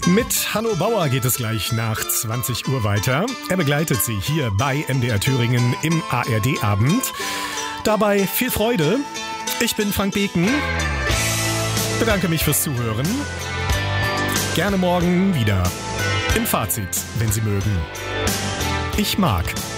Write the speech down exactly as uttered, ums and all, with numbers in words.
Mit Hanno Bauer geht es gleich nach zwanzig Uhr weiter. Er begleitet Sie hier bei M D R Thüringen im A R D-Abend. Dabei viel Freude. Ich bin Frank Beken. Bedanke mich fürs Zuhören. Gerne morgen wieder. Im Fazit, wenn Sie mögen. Ich mag.